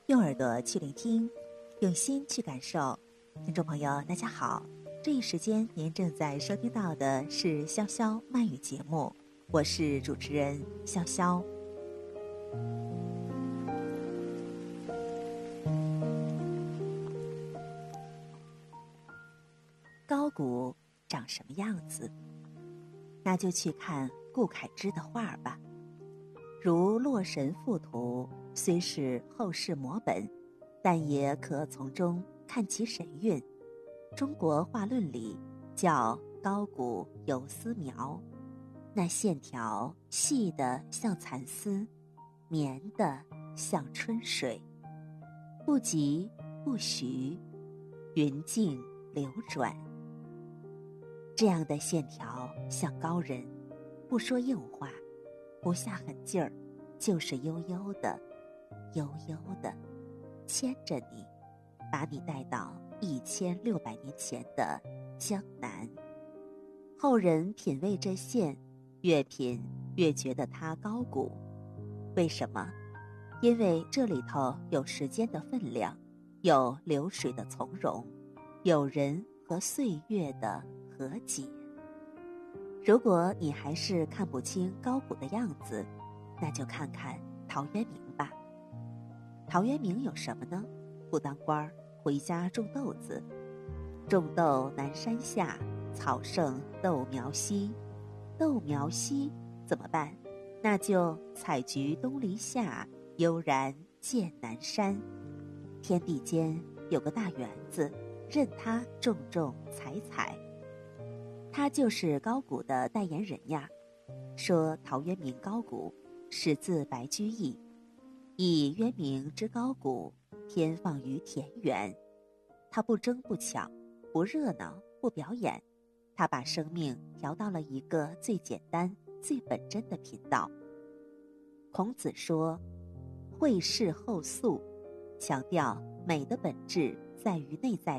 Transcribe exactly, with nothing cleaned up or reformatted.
用耳朵去聆听，用心去感受。听众朋友大家好，这一时间您正在收听到的是潇潇慢语节目，我是主持人潇潇。高古长什么样子？那就去看顾恺之的画吧。如《洛神赋图》虽是后世摹本，但也可从中看其神韵。中国画论里叫高古有丝描，那线条细得像蚕丝，绵得像春水，不疾不徐，匀净流转。这样的线条像高人，不说硬话，不下狠劲儿，就是悠悠的悠悠的牵着你，把你带到一千六百年前的江南。后人品味这线，越品越觉得它高古。为什么？因为这里头有时间的分量，有流水的从容，有人和岁月的和解。如果你还是看不清高古的样子，那就看看陶渊明吧。陶渊明有什么呢？不当官，回家种豆子。种豆南山下，草盛豆苗稀。豆苗稀怎么办？那就采菊东篱下，悠然见南山。天地间有个大园子，任他种种采采。他就是高古的代言人呀。说陶渊明高古，始自白居易，以渊明之高古，偏放于田园。他不争不抢，不热闹，不表演，他把生命调到了一个最简单最本真的频道。孔子说绘事后素，强调美的本质在于内在